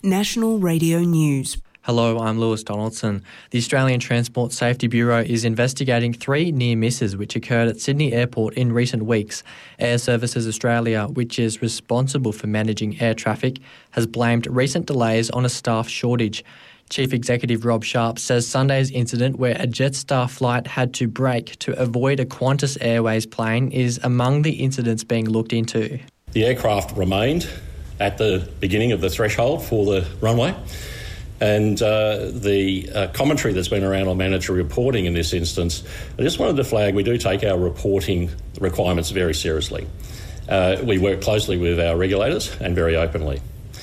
National Radio News. Hello, I'm Lewis Donaldson. The Australian Transport Safety Bureau is investigating 3 near misses which occurred at Sydney Airport in recent weeks. Air Services Australia, which is responsible for managing air traffic, has blamed recent delays on a staff shortage. Chief Executive Rob Sharp says Sunday's incident where a Jetstar flight had to brake to avoid a Qantas Airways plane is among the incidents being looked into. The aircraft remained at the beginning of the threshold for the runway. And the commentary that's been around on mandatory reporting in this instance, I just wanted to flag we do take our reporting requirements very seriously. We work closely with our regulators and very openly.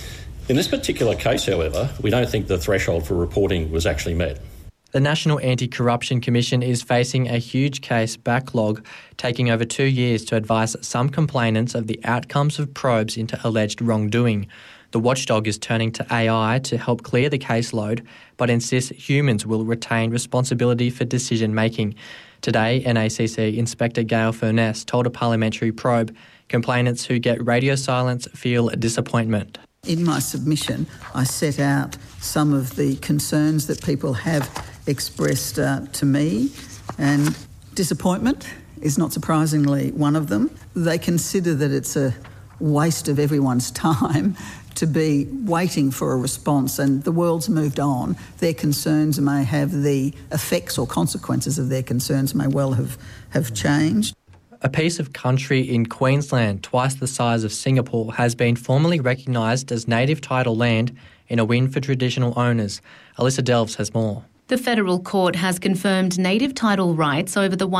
In this particular case, however, we don't think the threshold for reporting was actually met. The National Anti-Corruption Commission is facing a huge case backlog, taking over 2 years to advise some complainants of the outcomes of probes into alleged wrongdoing. The watchdog is turning to AI to help clear the caseload, but insists humans will retain responsibility for decision-making. Today, NACC Inspector Gail Furness told a parliamentary probe complainants who get radio silence feel disappointment. In my submission, I set out some of the concerns that people have expressed to me, and disappointment is not surprisingly one of them. They consider that it's a waste of everyone's time to be waiting for a response, and the world's moved on. Their concerns may have the effects or consequences of their concerns may well have changed. A piece of country in Queensland, twice the size of Singapore, has been formally recognised as native title land in a win for traditional owners. Alyssa Delves has more. The federal court has confirmed native title rights over the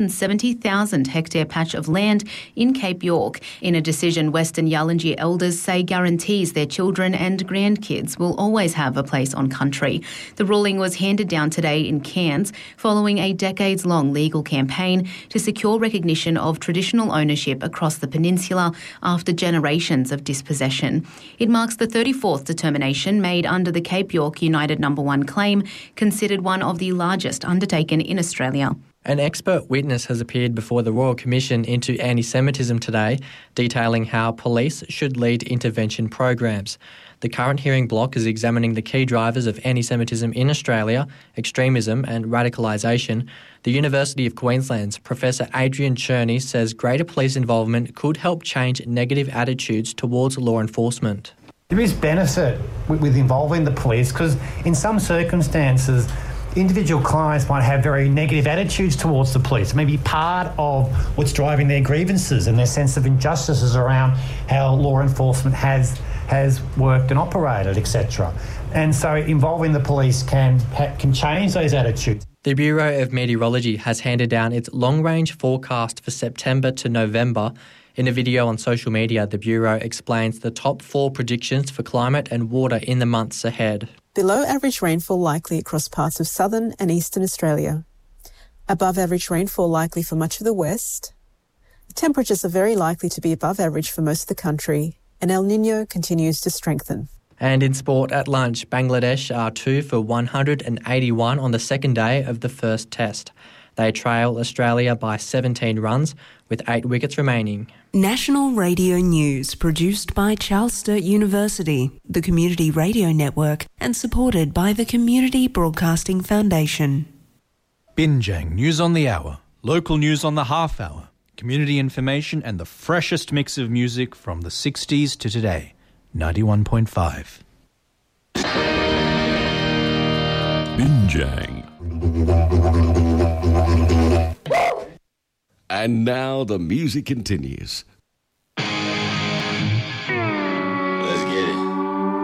170,000 hectare patch of land in Cape York in a decision Western Yalanji elders say guarantees their children and grandkids will always have a place on country. The ruling was handed down today in Cairns following a decades-long legal campaign to secure recognition of traditional ownership across the peninsula after generations of dispossession. It marks the 34th determination made under the Cape York United No. 1 claim, considered one of the largest undertaken in Australia. An expert witness has appeared before the Royal Commission into Anti-Semitism today, detailing how police should lead intervention programs. The current hearing block is examining the key drivers of anti-Semitism in Australia, extremism and radicalisation. The University of Queensland's Professor Adrian Cherney says greater police involvement could help change negative attitudes towards law enforcement. There is benefit with involving the police because in some circumstances, individual clients might have very negative attitudes towards the police. It may be part of what's driving their grievances and their sense of injustices around how law enforcement has worked and operated, etc. And so involving the police can change those attitudes. The Bureau of Meteorology has handed down its long-range forecast for September to November. In a video on social media, the Bureau explains the top 4 predictions for climate and water in the months ahead. Below average rainfall likely across parts of southern and eastern Australia. Above average rainfall likely for much of the west. Temperatures are very likely to be above average for most of the country, and El Niño continues to strengthen. And in sport at lunch, Bangladesh are 2 for 181 on the second day of the first test. They trail Australia by 17 runs with 8 wickets remaining. National Radio News, produced by Charles Sturt University, the Community Radio Network, and supported by the Community Broadcasting Foundation. Binjang News on the Hour, local news on the half hour, community information and the freshest mix of music from the 60s to today. 91.5. Binjang. And now the music continues